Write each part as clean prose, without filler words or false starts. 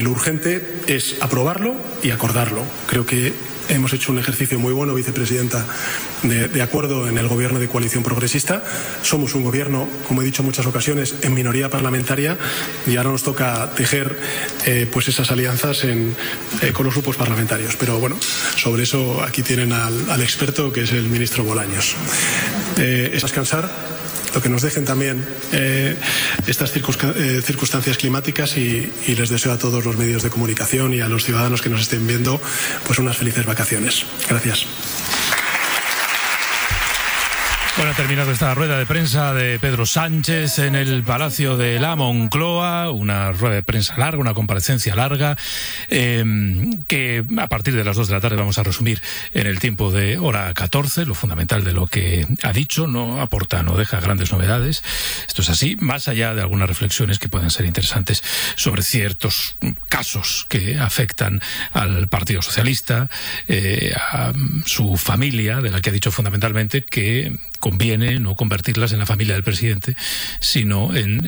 lo urgente es aprobarlo y acordarlo. Creo que hemos hecho un ejercicio muy bueno, vicepresidenta, de acuerdo en el gobierno de coalición progresista. Somos un gobierno, como he dicho en muchas ocasiones, en minoría parlamentaria, y ahora nos toca tejer pues esas alianzas con los grupos parlamentarios. Pero bueno, sobre eso aquí tienen al experto, que es el ministro Bolaños. Es descansar, lo que nos dejen también estas circunstancias climáticas, y les deseo a todos los medios de comunicación y a los ciudadanos que nos estén viendo pues unas felices vacaciones. Gracias. Bueno, ha terminado esta rueda de prensa de Pedro Sánchez en el Palacio de la Moncloa, una rueda de prensa larga, una comparecencia larga, que a partir de las 2 de la tarde vamos a resumir en el tiempo de hora 14, lo fundamental de lo que ha dicho. No aporta, no deja grandes novedades, esto es así, más allá de algunas reflexiones que pueden ser interesantes sobre ciertos casos que afectan al Partido Socialista, a su familia, de la que ha dicho fundamentalmente que conviene no convertirlas en la familia del presidente, sino en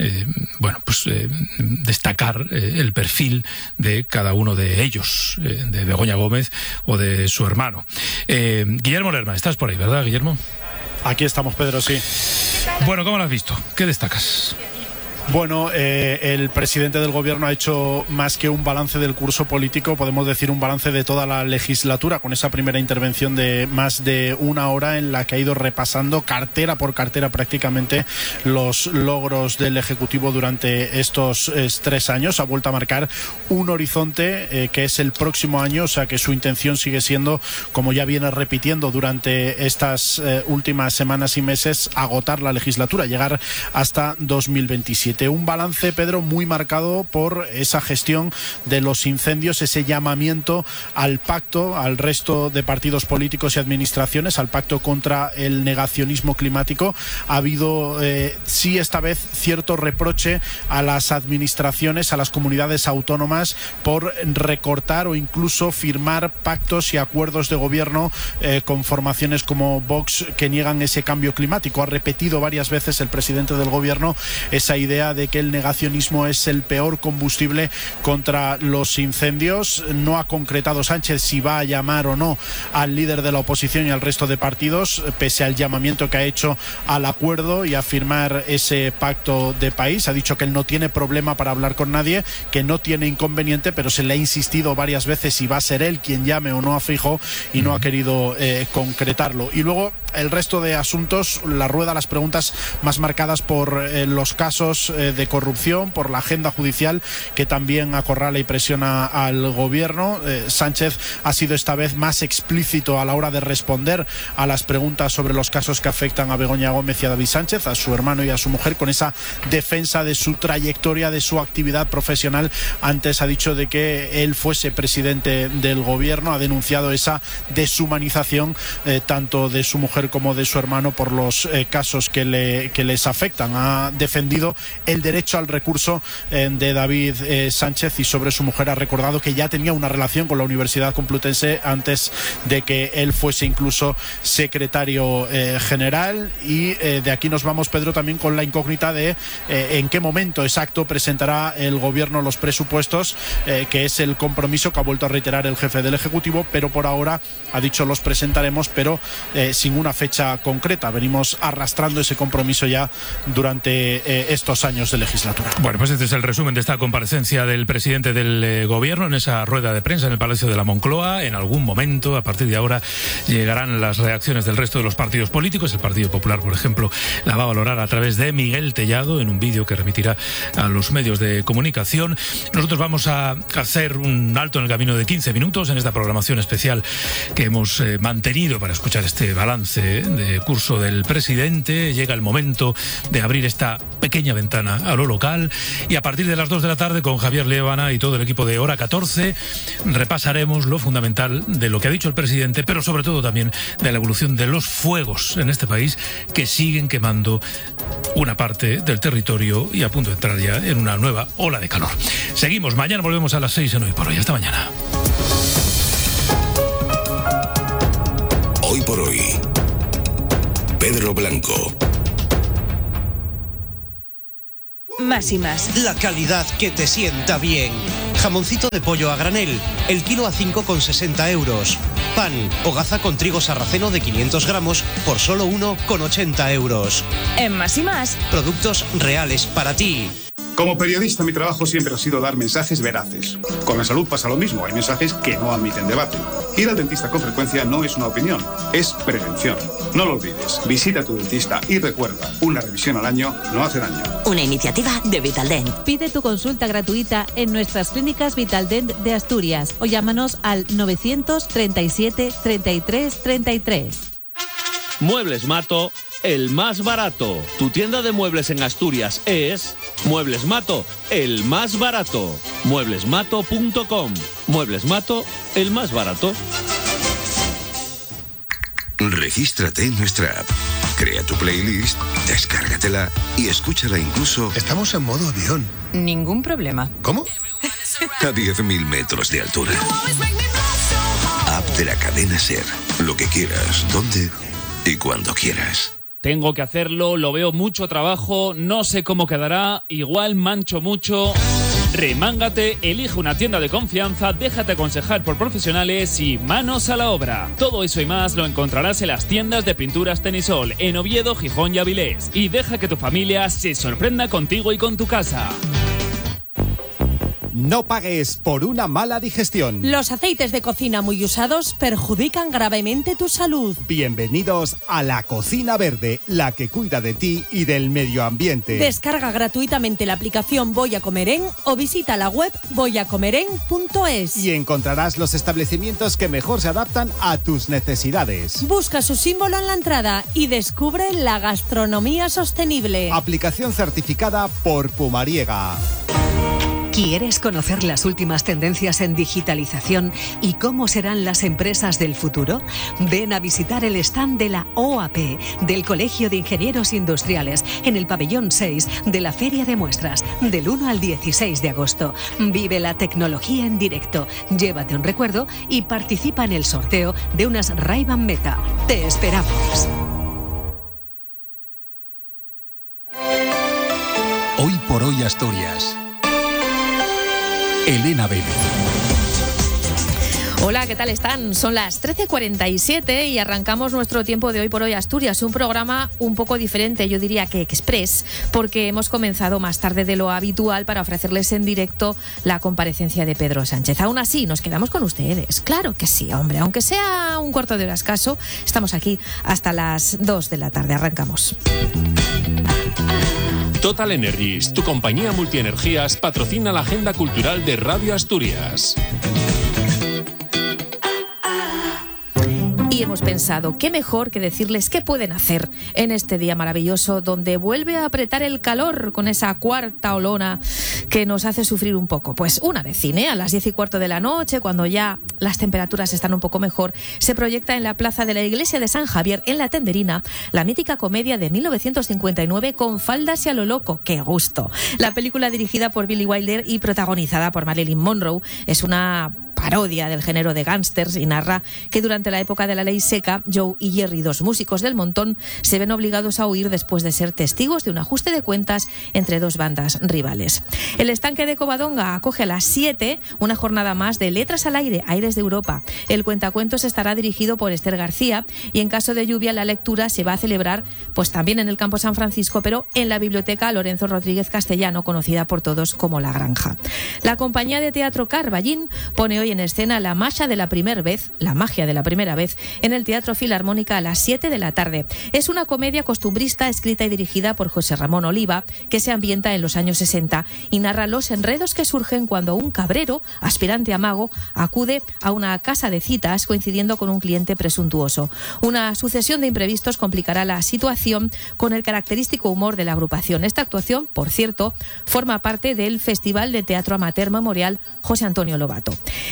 destacar el perfil de cada uno de ellos, de Begoña Gómez o de su hermano. Guillermo Lerma, estás por ahí, ¿verdad, Guillermo? Aquí estamos, Pedro, sí. Bueno, ¿cómo lo has visto? ¿Qué destacas? Bueno, el presidente del gobierno ha hecho más que un balance del curso político, podemos decir un balance de toda la legislatura, con esa primera intervención de más de 1 hora en la que ha ido repasando cartera por cartera prácticamente los logros del Ejecutivo durante estos 3 años. Ha vuelto a marcar un horizonte que es el próximo año, o sea que su intención sigue siendo, como ya viene repitiendo durante estas últimas semanas y meses, agotar la legislatura, llegar hasta 2027. Un balance, Pedro, muy marcado por esa gestión de los incendios, ese llamamiento al pacto, al resto de partidos políticos y administraciones, al pacto contra el negacionismo climático. Ha habido, sí, esta vez cierto reproche a las administraciones, a las comunidades autónomas, por recortar o incluso firmar pactos y acuerdos de gobierno con formaciones como Vox, que niegan ese cambio climático. Ha repetido varias veces el presidente del gobierno esa idea de que el negacionismo es el peor combustible contra los incendios. No ha concretado Sánchez si va a llamar o no al líder de la oposición y al resto de partidos, pese al llamamiento que ha hecho al acuerdo y a firmar ese pacto de país. Ha dicho que él no tiene problema para hablar con nadie, que no tiene inconveniente, pero se le ha insistido varias veces si va a ser él quien llame o no a Feijóo, y no ha querido concretarlo. Y luego el resto de asuntos, la rueda, las preguntas más marcadas por los casos de corrupción, por la agenda judicial que también acorrala y presiona al gobierno. Sánchez ha sido esta vez más explícito a la hora de responder a las preguntas sobre los casos que afectan a Begoña Gómez y a David Sánchez, a su hermano y a su mujer, con esa defensa de su trayectoria, de su actividad profesional. Antes ha dicho de que él fuese presidente del gobierno, ha denunciado esa deshumanización tanto de su mujer como de su hermano por los casos que les afectan. Ha defendido el derecho al recurso de David Sánchez, y sobre su mujer ha recordado que ya tenía una relación con la Universidad Complutense antes de que él fuese incluso secretario general. Y de aquí nos vamos, Pedro, también con la incógnita de en qué momento exacto presentará el gobierno los presupuestos, que es el compromiso que ha vuelto a reiterar el jefe del Ejecutivo, pero por ahora ha dicho los presentaremos, pero sin una fecha concreta. Venimos arrastrando ese compromiso ya durante estos años de legislatura. Bueno, pues este es el resumen de esta comparecencia del presidente del gobierno en esa rueda de prensa en el Palacio de la Moncloa. En algún momento, a partir de ahora, llegarán las reacciones del resto de los partidos políticos. El Partido Popular, por ejemplo, la va a valorar a través de Miguel Tellado en un vídeo que remitirá a los medios de comunicación. Nosotros vamos a hacer un alto en el camino de 15 minutos en esta programación especial que hemos mantenido para escuchar este balance de curso del presidente. Llega el momento de abrir esta pequeña ventana a lo local, y a partir de las 2 de la tarde, con Javier Liébana y todo el equipo de Hora 14, repasaremos lo fundamental de lo que ha dicho el presidente, pero sobre todo también de la evolución de los fuegos en este país, que siguen quemando una parte del territorio y a punto de entrar ya en una nueva ola de calor. Seguimos, mañana volvemos a las 6 en Hoy por Hoy. Hasta mañana. Hoy por Hoy, Pedro Blanco. Más y más. La calidad que te sienta bien. Jamoncito de pollo a granel, el kilo a 5,60 euros. Pan, hogaza con trigo sarraceno de 500 gramos por solo 1,80 euros. En Más y Más, productos reales para ti. Como periodista, mi trabajo siempre ha sido dar mensajes veraces. Con la salud pasa lo mismo, hay mensajes que no admiten debate. Ir al dentista con frecuencia no es una opinión, es prevención. No lo olvides, visita a tu dentista y recuerda, una revisión al año no hace daño. Una iniciativa de Vitaldent. Pide tu consulta gratuita en nuestras clínicas Vitaldent de Asturias o llámanos al 937 33 33. Muebles Mato, el más barato. Tu tienda de muebles en Asturias es Muebles Mato, el más barato. Mueblesmato.com. Muebles Mato, el más barato. Regístrate en nuestra app. Crea tu playlist, descárgatela y escúchala incluso... Estamos en modo avión. Ningún problema. ¿Cómo? A 10.000 metros de altura. App de la cadena SER. Lo que quieras, dónde y cuando quieras. Tengo que hacerlo, lo veo mucho trabajo, no sé cómo quedará, igual mancho mucho. Remángate, elige una tienda de confianza, déjate aconsejar por profesionales y manos a la obra. Todo eso y más lo encontrarás en las tiendas de pinturas Tenisol, en Oviedo, Gijón y Avilés. Y deja que tu familia se sorprenda contigo y con tu casa. No pagues por una mala digestión. Los aceites de cocina muy usados perjudican gravemente tu salud. Bienvenidos a La Cocina Verde, la que cuida de ti y del medio ambiente. Descarga gratuitamente la aplicación Voy a Comer En o visita la web voyacomeren.es. Y encontrarás los establecimientos que mejor se adaptan a tus necesidades. Busca su símbolo en la entrada y descubre la gastronomía sostenible. Aplicación certificada por Pumariega. ¿Quieres conocer las últimas tendencias en digitalización y cómo serán las empresas del futuro? Ven a visitar el stand de la OAP, del Colegio de Ingenieros Industriales, en el pabellón 6 de la Feria de Muestras, del 1 al 16 de agosto. Vive la tecnología en directo, llévate un recuerdo y participa en el sorteo de unas Ray-Ban Meta. ¡Te esperamos! Hoy por hoy Asturias. Elena Vélez. Hola, ¿qué tal están? Son las 13:47 y arrancamos nuestro tiempo de Hoy por Hoy Asturias, un programa un poco diferente, yo diría que express, porque hemos comenzado más tarde de lo habitual para ofrecerles en directo la comparecencia de Pedro Sánchez. Aún así, nos quedamos con ustedes, claro que sí, hombre, aunque sea un cuarto de hora escaso, estamos aquí hasta las 2 de la tarde, arrancamos. Total Energies, tu compañía multienergías, patrocina la agenda cultural de Radio Asturias. Y hemos pensado, qué mejor que decirles qué pueden hacer en este día maravilloso donde vuelve a apretar el calor con esa cuarta olona que nos hace sufrir un poco. Pues una de cine, a las 10:15 de la noche, cuando ya las temperaturas están un poco mejor, se proyecta en la plaza de la iglesia de San Javier, en La Tenderina, la mítica comedia de 1959 Con faldas y a lo loco. ¡Qué gusto! La película, dirigida por Billy Wilder y protagonizada por Marilyn Monroe, es una parodia del género de gángsters y narra que durante la época de la ley seca, Joe y Jerry, dos músicos del montón, se ven obligados a huir después de ser testigos de un ajuste de cuentas entre dos bandas rivales. El estanque de Covadonga acoge a las 7 una jornada más de Letras al Aire, Aires de Europa. El cuentacuentos estará dirigido por Esther García y en caso de lluvia la lectura se va a celebrar pues también en el Campo San Francisco, pero en la Biblioteca Lorenzo Rodríguez Castellano, conocida por todos como La Granja. La compañía de teatro Carballín pone hoy en escena La magia de la primera vez, en el Teatro Filarmónica a las 7 de la tarde. Es una comedia costumbrista escrita y dirigida por José Ramón Oliva, que se ambienta en los años 60 y narra los enredos que surgen cuando un cabrero, aspirante a mago, acude a una casa de citas coincidiendo con un cliente presuntuoso. Una sucesión de imprevistos complicará la situación con el característico humor de la agrupación. Esta actuación, por cierto, forma parte del Festival de Teatro Amateur Memorial José Antonio Lobato.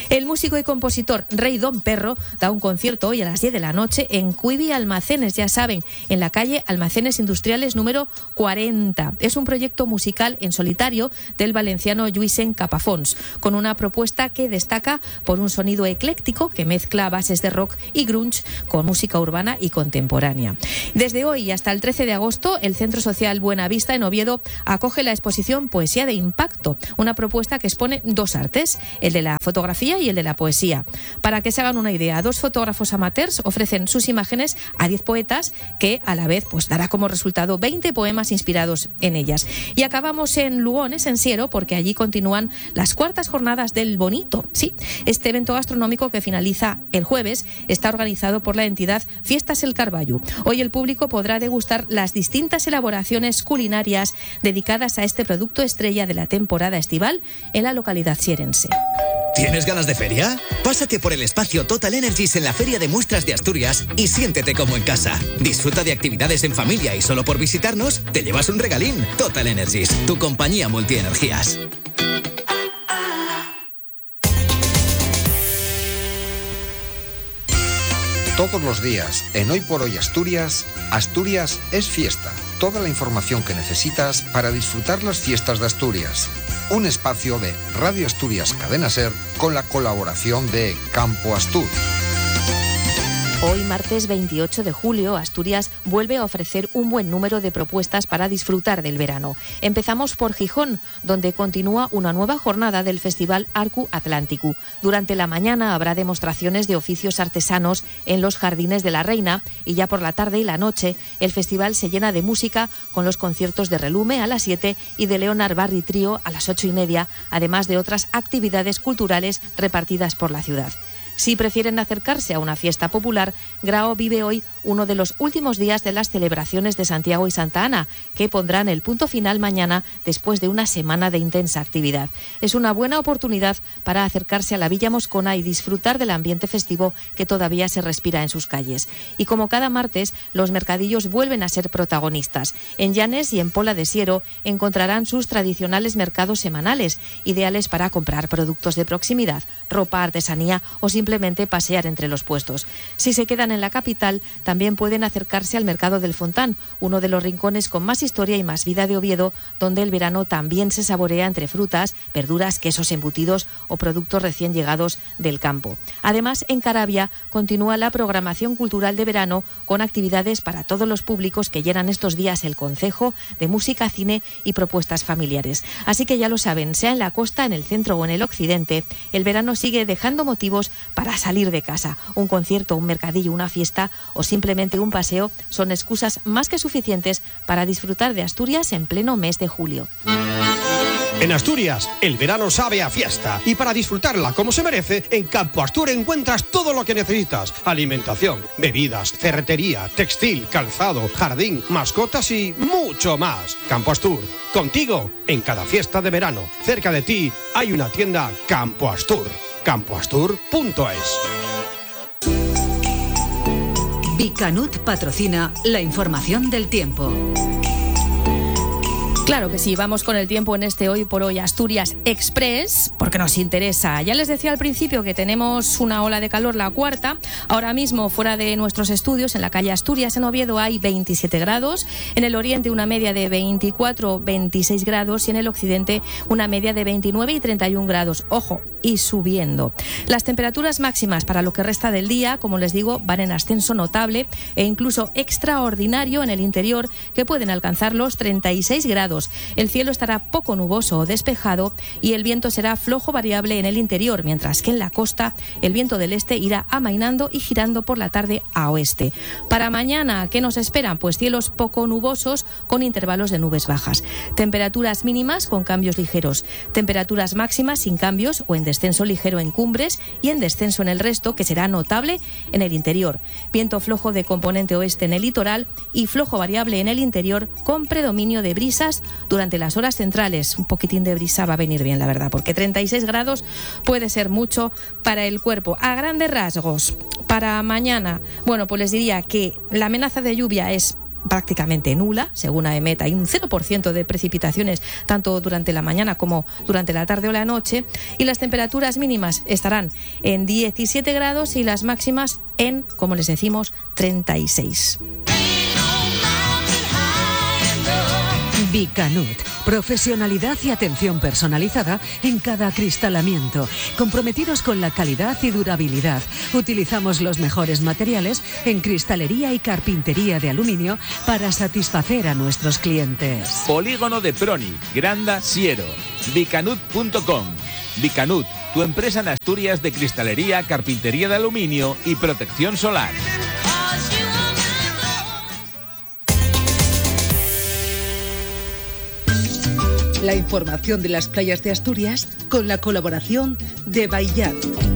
El músico y compositor Rey Don Perro da un concierto hoy a las 10 de la noche en Quibi Almacenes, ya saben, en la calle Almacenes Industriales número 40. Es un proyecto musical en solitario del valenciano Lluisen Capafons, con una propuesta que destaca por un sonido ecléctico que mezcla bases de rock y grunge con música urbana y contemporánea. Desde hoy hasta el 13 de agosto, el Centro Social Buenavista en Oviedo acoge la exposición Poesía de Impacto, una propuesta que expone dos artes, el de la fotografía y el de la poesía. Para que se hagan una idea, 2 fotógrafos amateurs ofrecen sus imágenes a 10 poetas que a la vez pues dará como resultado 20 poemas inspirados en ellas. Y acabamos en Lugones, en Siero, porque allí continúan las 4ª jornadas del Bonito. Sí, este evento gastronómico que finaliza el jueves está organizado por la entidad Fiestas El Carballo. Hoy el público podrá degustar las distintas elaboraciones culinarias dedicadas a este producto estrella de la temporada estival en la localidad sierense. ¿Tienes ganas de feria? Pásate por el espacio Total Energies en la Feria de Muestras de Asturias y siéntete como en casa. Disfruta de actividades en familia y solo por visitarnos te llevas un regalín. Total Energies, tu compañía multienergías. Todos los días, en Hoy por Hoy Asturias, Asturias es fiesta. Toda la información que necesitas para disfrutar las fiestas de Asturias. Un espacio de Radio Asturias Cadena Ser con la colaboración de Campo Astur. Hoy, martes 28 de julio, Asturias vuelve a ofrecer un buen número de propuestas para disfrutar del verano. Empezamos por Gijón, donde continúa una nueva jornada del Festival Arcu Atlántico. Durante la mañana habrá demostraciones de oficios artesanos en los Jardines de la Reina y ya por la tarde y la noche el festival se llena de música con los conciertos de Relume a las 7 y de Leonard Barry Trío a las 8:30, además de otras actividades culturales repartidas por la ciudad. Si prefieren acercarse a una fiesta popular, Grao vive hoy uno de los últimos días de las celebraciones de Santiago y Santa Ana, que pondrán el punto final mañana después de una semana de intensa actividad. Es una buena oportunidad para acercarse a la Villa Moscona y disfrutar del ambiente festivo que todavía se respira en sus calles. Y como cada martes, los mercadillos vuelven a ser protagonistas. En Llanes y en Pola de Siero encontrarán sus tradicionales mercados semanales, ideales para comprar productos de proximidad, ropa, artesanía o simplemente pasear entre los puestos. Si se quedan en la capital, también pueden acercarse al Mercado del Fontán, uno de los rincones con más historia y más vida de Oviedo, donde el verano también se saborea entre frutas, verduras, quesos embutidos o productos recién llegados del campo. Además, en Caravia continúa la programación cultural de verano con actividades para todos los públicos que llenan estos días el concejo de música, cine y propuestas familiares. Así que ya lo saben, sea en la costa, en el centro o en el occidente, el verano sigue dejando motivos para salir de casa. Un concierto, un mercadillo, una fiesta o simplemente un paseo son excusas más que suficientes para disfrutar de Asturias en pleno mes de julio. En Asturias, el verano sabe a fiesta y para disfrutarla como se merece, en Campo Astur encuentras todo lo que necesitas: alimentación, bebidas, ferretería, textil, calzado, jardín, mascotas y mucho más. Campo Astur, contigo en cada fiesta de verano. Cerca de ti hay una tienda Campo Astur. campoastur.es. Bicanut patrocina la información del tiempo. Claro que sí, vamos con el tiempo en este Hoy por Hoy Asturias Express, porque nos interesa. Ya les decía al principio que tenemos una ola de calor, la 4ª. Ahora mismo, fuera de nuestros estudios, en la calle Asturias, en Oviedo, hay 27 grados. En el oriente, una media de 24, 26 grados. Y en el occidente, una media de 29 y 31 grados. Ojo, y subiendo. Las temperaturas máximas para lo que resta del día, como les digo, van en ascenso notable e incluso extraordinario en el interior, que pueden alcanzar los 36 grados. El cielo estará poco nuboso o despejado y el viento será flojo variable en el interior, mientras que en la costa el viento del este irá amainando y girando por la tarde a oeste. Para mañana, ¿qué nos esperan? Pues cielos poco nubosos con intervalos de nubes bajas. Temperaturas mínimas con cambios ligeros. Temperaturas máximas sin cambios o en descenso ligero en cumbres y en descenso en el resto, que será notable en el interior. Viento flojo de componente oeste en el litoral y flojo variable en el interior con predominio de brisas durante las horas centrales. Un poquitín de brisa va a venir bien, la verdad, porque 36 grados puede ser mucho para el cuerpo. A grandes rasgos, para mañana, bueno, pues les diría que la amenaza de lluvia es prácticamente nula, según AEMET. Hay un 0% de precipitaciones tanto durante la mañana como durante la tarde o la noche, y las temperaturas mínimas estarán en 17 grados y las máximas en, como les decimos, 36. Vicanud, profesionalidad y atención personalizada en cada acristalamiento, comprometidos con la calidad y durabilidad. Utilizamos los mejores materiales en cristalería y carpintería de aluminio para satisfacer a nuestros clientes. Polígono de Proni, Granda, Siero. Vicanud.com. Vicanud, tu empresa en Asturias de cristalería, carpintería de aluminio y protección solar. La información de las playas de Asturias con la colaboración de Baillat.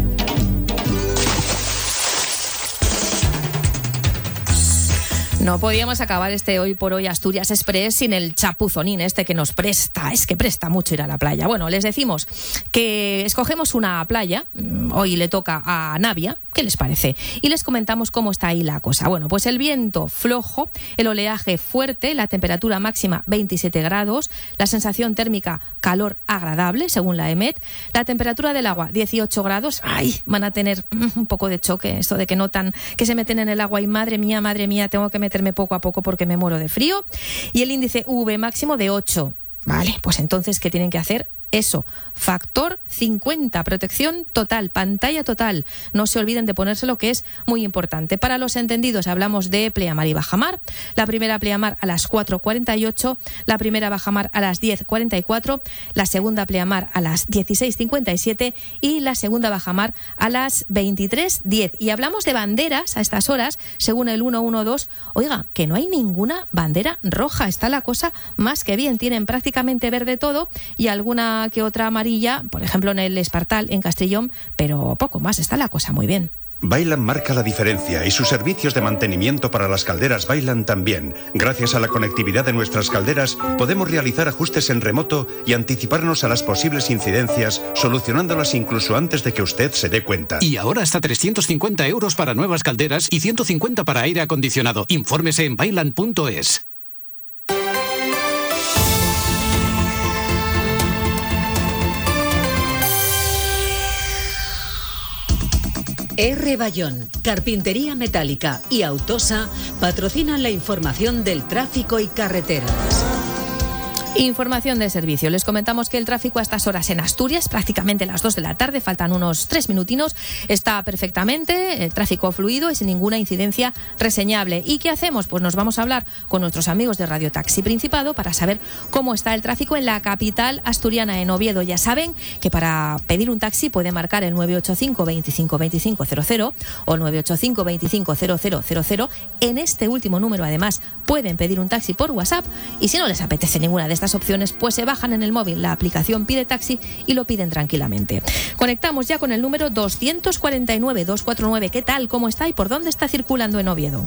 No podíamos acabar este Hoy por Hoy Asturias Express sin el chapuzonín este que nos presta. Es que presta mucho ir a la playa. Bueno, les decimos que escogemos una playa. Hoy le toca a Navia. ¿Qué les parece? Y les comentamos cómo está ahí la cosa. Bueno, pues el viento flojo, el oleaje fuerte, la temperatura máxima 27 grados, la sensación térmica calor agradable, según la EMET, la temperatura del agua 18 grados. ¡Ay! Van a tener un poco de choque esto de que notan que se meten en el agua y madre mía, tengo que meterme poco a poco porque me muero de frío. Y el índice UV máximo de 8. Vale, pues entonces, ¿qué tienen que hacer? Eso, factor 50, protección total, pantalla total. No se olviden de ponérselo, que es muy importante. Para los entendidos, hablamos de pleamar y bajamar. La primera pleamar a las 4:48, la primera bajamar a las 10:44, la segunda pleamar a las 16:57 y la segunda bajamar a las 23:10. Y hablamos de banderas a estas horas, según el 112. Oiga, que no hay ninguna bandera roja. Está la cosa más que bien. Tienen prácticamente verde todo y alguna que otra amarilla, por ejemplo en el Espartal, en Castellón, pero poco más. Está la cosa muy bien. Bailan marca la diferencia y sus servicios de mantenimiento para las calderas Bailan también. Gracias a la conectividad de nuestras calderas podemos realizar ajustes en remoto y anticiparnos a las posibles incidencias, solucionándolas incluso antes de que usted se dé cuenta. Y ahora hasta 350 euros para nuevas calderas y 150 para aire acondicionado. Infórmese en bailan.es. R. Bayón, Carpintería Metálica y Autosa patrocinan la información del tráfico y carreteras. Información de servicio. Les comentamos que el tráfico a estas horas en Asturias, prácticamente las 2 de la tarde, faltan unos 3 minutinos, está perfectamente, el tráfico fluido y sin ninguna incidencia reseñable. ¿Y qué hacemos? Pues nos vamos a hablar con nuestros amigos de Radio Taxi Principado para saber cómo está el tráfico en la capital asturiana, en Oviedo. Ya saben que para pedir un taxi puede marcar el 985 25 25 00 o el 985 25 0000. En este último número, además, pueden pedir un taxi por WhatsApp, y si no les apetece ninguna de estas opciones, pues se bajan en el móvil la aplicación Pide Taxi y lo piden tranquilamente. Conectamos ya con el número 249-249. ¿Qué tal? ¿Cómo está? ¿Y por dónde está circulando en Oviedo?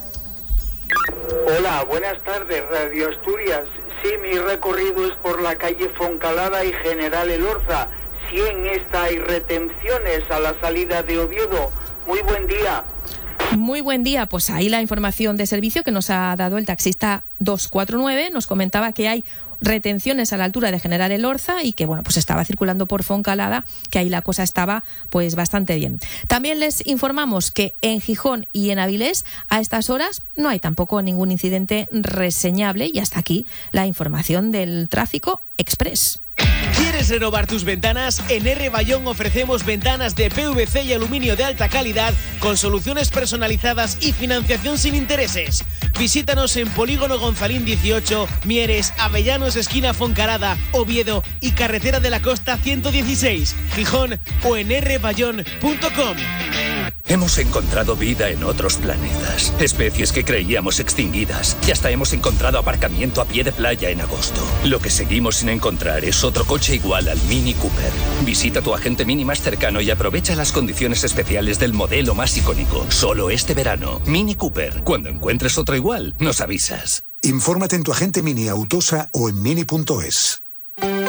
Hola, buenas tardes, Radio Asturias. Sí, mi recorrido es por la calle Foncalada y General Elorza. Sí, en esta hay retenciones a la salida de Oviedo. Muy buen día. Muy buen día, pues ahí la información de servicio que nos ha dado el taxista 249, nos comentaba que hay retenciones a la altura de General Elorza y que, bueno, pues estaba circulando por Foncalada, que ahí la cosa estaba pues bastante bien. También les informamos que en Gijón y en Avilés a estas horas no hay tampoco ningún incidente reseñable, y hasta aquí la información del tráfico express. ¿Quieres renovar tus ventanas? En R. Bayón ofrecemos ventanas de PVC y aluminio de alta calidad con soluciones personalizadas y financiación sin intereses. Visítanos en Polígono Gonzalín 18, Mieres, Avellanos esquina Foncalada, Oviedo y Carretera de la Costa 116, Gijón, o en rbayón.com. Hemos encontrado vida en otros planetas, especies que creíamos extinguidas, y hasta hemos encontrado aparcamiento a pie de playa en agosto. Lo que seguimos sin encontrar es otro coche igual al Mini Cooper. Visita tu agente Mini más cercano y aprovecha las condiciones especiales del modelo más icónico. Solo este verano. Mini Cooper. Cuando encuentres otro igual, nos avisas. Infórmate en tu agente Mini Autosa o en mini.es.